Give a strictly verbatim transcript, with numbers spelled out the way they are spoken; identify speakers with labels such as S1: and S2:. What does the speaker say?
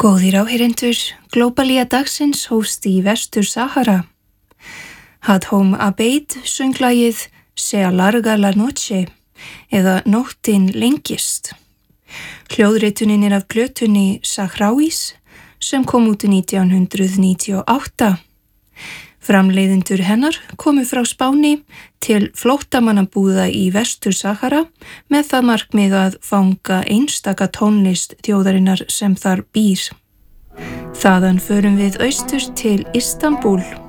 S1: Góðir áheyrendur, Glóbalía dagsins hófst í Vestur Sahara. Hadhom Abeid söng lagið Sea larga la noche eða Nóttin lengist. Hljóðritunin er af plötunni Sahrawis sem kom út nítján hundrað níutíu og átta. Framleiðendur hennar komu frá Spáni til flóttamannabúða í Vestur Sahara með það markmið að fanga einstaka tónlist þjóðarinnar sem þar býr. Þaðan förum við austur til Istanbúl